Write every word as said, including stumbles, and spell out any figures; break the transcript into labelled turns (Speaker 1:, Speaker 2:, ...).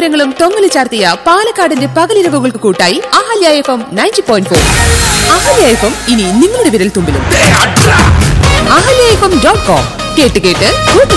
Speaker 1: പൂരങ്ങളും തൊങ്ങലു ചാർത്തിയ പാലക്കാടിന്റെ പകലിരവുകൾക്ക് കൂട്ടായി Ahalya F M ninety point four. Ahalya F M ഇനി നിങ്ങളുടെ വിരൽ തുമ്പിലും. Ahalya F M dot com കേട്ട് കേട്ട്